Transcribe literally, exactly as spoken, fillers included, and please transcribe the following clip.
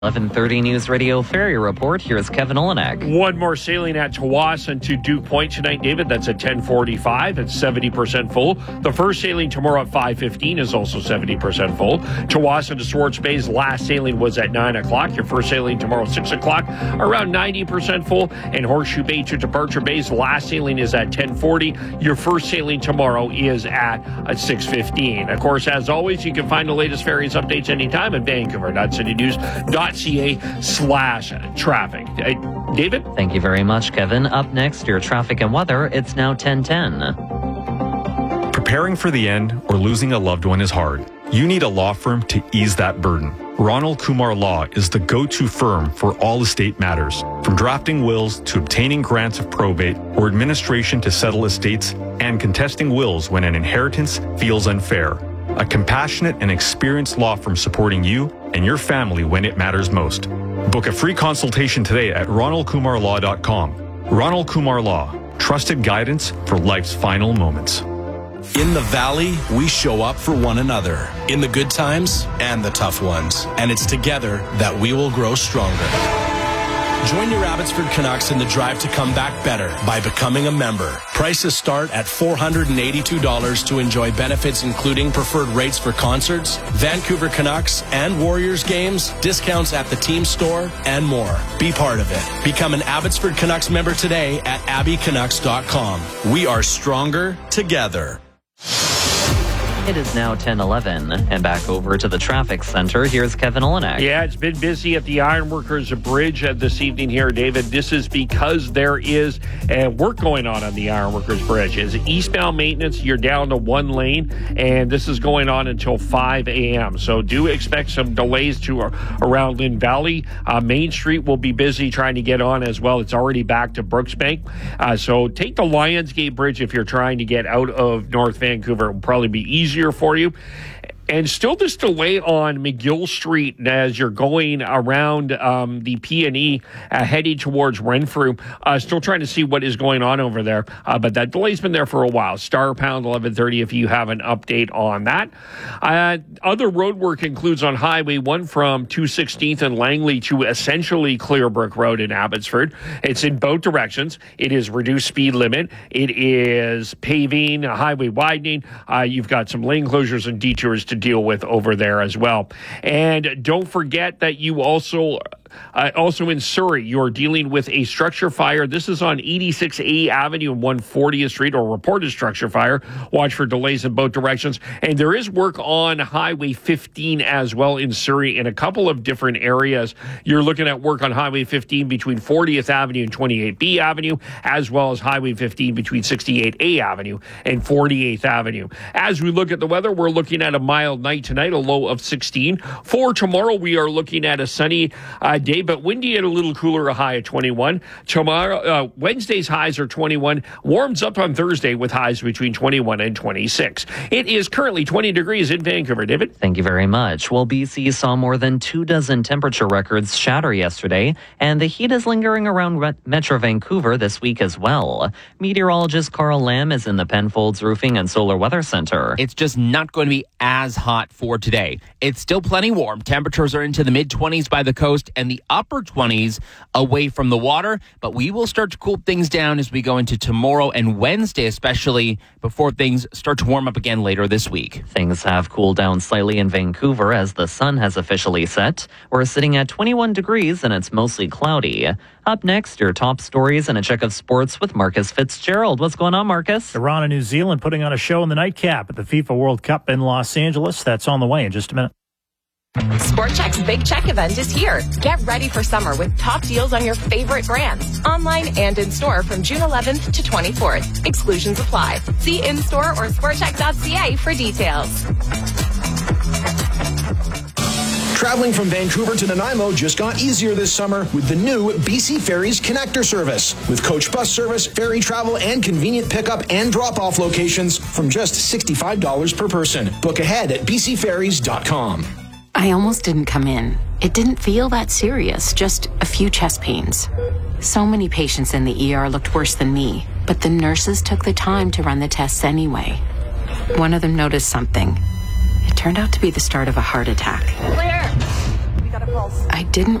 eleven thirty News Radio Ferry Report. Here's Kevin Olenek. One more sailing at Tsawwassen to Duke Point tonight, David. That's at ten forty-five. It's seventy percent full. The first sailing tomorrow at five fifteen is also seventy percent full. Tsawwassen to Swartz Bay's last sailing was at nine o'clock. Your first sailing tomorrow six o'clock, around ninety percent full. And Horseshoe Bay to Departure Bay's last sailing is at ten forty. Your first sailing tomorrow is at, at six fifteen. Of course, as always, you can find the latest ferries updates anytime at vancouver dot city news dot c a slash traffic. Uh, David? Thank you very much, Kevin. Up next, your traffic and weather. It's now ten ten. Preparing for the end or losing a loved one is hard. You need a law firm to ease that burden. Ronald Kumar Law is the go-to firm for all estate matters, from drafting wills to obtaining grants of probate or administration to settle estates and contesting wills when an inheritance feels unfair. A compassionate and experienced law firm supporting you and your family when it matters most. Book a free consultation today at ronald kumar law dot com. Ronald Kumar Law, trusted guidance for life's final moments. In the Valley, we show up for one another, in the good times and the tough ones. And it's together that we will grow stronger. Join your Abbotsford Canucks in the drive to come back better by becoming a member. Prices start at four hundred eighty-two dollars to enjoy benefits including preferred rates for concerts, Vancouver Canucks and Warriors games, discounts at the team store, and more. Be part of it. Become an Abbotsford Canucks member today at abby canucks dot com. We are stronger together. It is now ten eleven, and back over to the traffic center. Here's Kevin Olenek. Yeah, it's been busy at the Ironworkers Bridge this evening here, David. This is because there is uh, work going on on the Ironworkers Bridge. It's eastbound maintenance. You're down to one lane, and this is going on until five a.m. So do expect some delays to uh, around Lynn Valley. Uh, Main Street will be busy trying to get on as well. It's already back to Brooksbank. Uh, so take the Lionsgate Bridge if you're trying to get out of North Vancouver. It will probably be easier for you. And still this delay on McGill Street as you're going around um, the P and E uh, heading towards Renfrew. Uh, still trying to see what is going on over there. Uh, but that delay's been there for a while. Star Pound eleven thirty if you have an update on that. Uh, other road work includes on Highway one from two sixteenth and Langley to essentially Clearbrook Road in Abbotsford. It's in both directions. It is reduced speed limit. It is paving, highway widening. Uh, you've got some lane closures and detours to deal with over there as well. And don't forget that you also Uh, also in Surrey, you're dealing with a structure fire. This is on eighty-six A Avenue and one fortieth Street, or reported structure fire. Watch for delays in both directions. And there is work on Highway fifteen as well in Surrey in a couple of different areas. You're looking at work on Highway fifteen between fortieth Avenue and twenty-eight B Avenue, as well as Highway fifteen between sixty-eight A Avenue and forty-eighth Avenue. As we look at the weather, we're looking at a mild night tonight, a low of sixteen. For tomorrow, we are looking at a sunny uh, day, but windy and a little cooler, a high of twenty-one. Tomorrow, uh, Wednesday's highs are twenty-one. Warms up on Thursday with highs between twenty-one and twenty-six. It is currently twenty degrees in Vancouver. David? Thank you very much. Well, B C saw more than two dozen temperature records shatter yesterday, and the heat is lingering around Metro Vancouver this week as well. Meteorologist Carl Lamb is in the Penfolds Roofing and Solar Weather Center. It's just not going to be as hot for today. It's still plenty warm. Temperatures are into the mid-twenties by the coast and the upper twenties away from the water, but we will start to cool things down as we go into tomorrow and Wednesday, especially before things start to warm up again later this week. Things have cooled down slightly in Vancouver as the sun has officially set. We're sitting at twenty-one degrees and it's mostly cloudy. Up next, your top stories and a check of sports with Marcus Fitzgerald. What's going on, Marcus? Iran and New Zealand putting on a show in the nightcap at the FIFA World Cup in Los Angeles. That's on the way in just a minute. Sport Chek's Big Check event is here. Get ready for summer with top deals on your favorite brands, online and in store from June eleventh to twenty-fourth. Exclusions apply. See in-store or sport chek dot c a for details. Traveling from Vancouver to Nanaimo just got easier this summer with the new B C Ferries Connector service. With coach bus service, ferry travel, and convenient pickup and drop-off locations from just sixty-five dollars per person. Book ahead at b c ferries dot com. I almost didn't come in. It didn't feel that serious, just a few chest pains. So many patients in the E R looked worse than me, but the nurses took the time to run the tests anyway. One of them noticed something. It turned out to be the start of a heart attack. Clear. We got a pulse. I I didn't